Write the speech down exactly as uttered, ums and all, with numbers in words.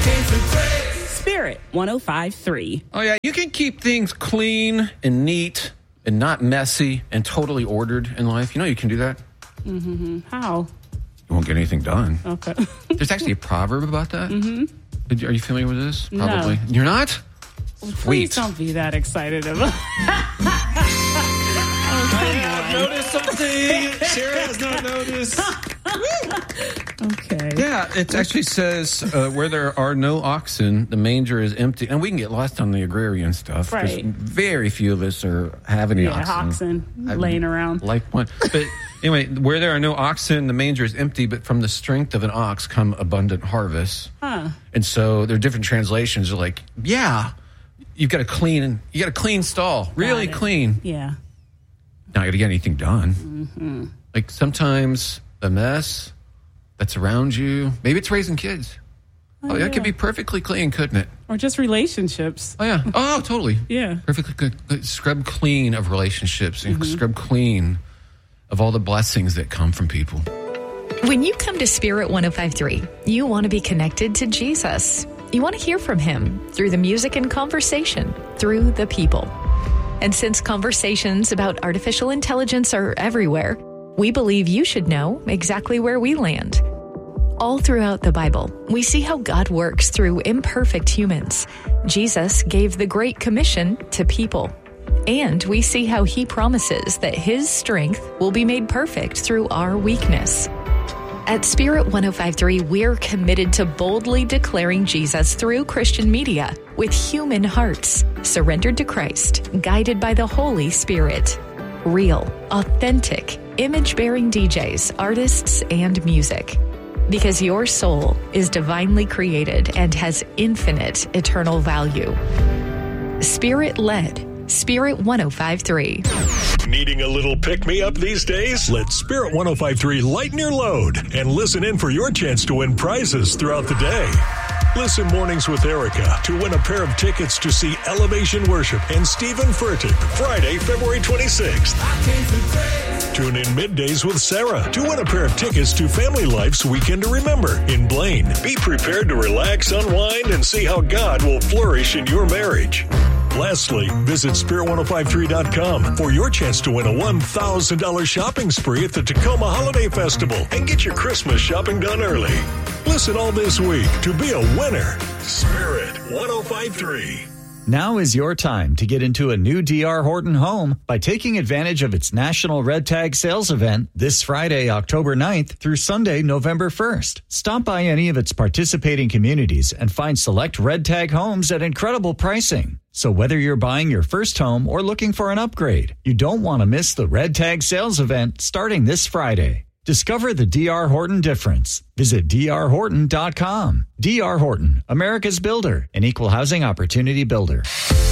Spirit one oh five point three. Oh, yeah, you can keep things clean and neat and not messy and totally ordered in life. You know you can do that? Mm-hmm. How? You won't get anything done. Okay. There's actually a proverb about that. Mm-hmm. Are you familiar with this? Probably. No. You're not? Well, Sweet. please don't be that excited about I have noticed something. Sarah has not noticed. Okay. Yeah, it actually says uh, where there are no oxen, the manger is empty. And we can get lost on the agrarian stuff. Right. Very few of us are have any Yeah, oxen. oxen laying around. Like one. But anyway, where there are no oxen, the manger is empty, but from the strength of an ox come abundant harvests. Huh. And so there are different translations. They're like, yeah, you've got a clean, you got a clean stall, really Got it. clean. Yeah. Not going to get anything done. Mm-hmm. Like sometimes the mess that's around you, maybe it's raising kids. Oh, Oh, that yeah. could be perfectly clean, couldn't it? Or just relationships. Oh, yeah. Oh, totally. Yeah. Perfectly good. Scrub clean of relationships. Mm-hmm. Scrub clean of all the blessings that come from people. When you come to Spirit one oh five point three, you want to be connected to Jesus. You want to hear from him through the music and conversation, through the people. And since conversations about artificial intelligence are everywhere, we believe you should know exactly where we land. All throughout the Bible, we see how God works through imperfect humans. Jesus gave the Great Commission to people. And we see how he promises that his strength will be made perfect through our weakness. At Spirit one oh five point three, we're committed to boldly declaring Jesus through Christian media with human hearts, surrendered to Christ, guided by the Holy Spirit. Real, authentic, image-bearing D Js, artists, and music. Because your soul is divinely created and has infinite eternal value. Spirit-led. Spirit one oh five point three. Needing a little pick-me-up these days? Let Spirit one oh five point three lighten your load and listen in for your chance to win prizes throughout the day. Listen mornings with Erica to win a pair of tickets to see Elevation Worship and Stephen Furtick Friday, February twenty-sixth. Tune in middays with Sarah to win a pair of tickets to Family Life's Weekend to Remember in Blaine. Be prepared to relax, unwind, and see how God will flourish in your marriage. Lastly, visit Spirit one oh five three dot com for your chance to win a one thousand dollars shopping spree at the Tacoma Holiday Festival and get your Christmas shopping done early. Listen all this week to be a winner. Spirit one oh five point three. Now is your time to get into a new D R Horton home by taking advantage of its National Red Tag Sales Event this Friday, October ninth through Sunday, November first. Stop by any of its participating communities and find select Red Tag homes at incredible pricing. So whether you're buying your first home or looking for an upgrade, you don't want to miss the Red Tag Sales Event starting this Friday. Discover the D R Horton difference. Visit D R horton dot com. D R Horton, America's builder, an equal housing opportunity builder.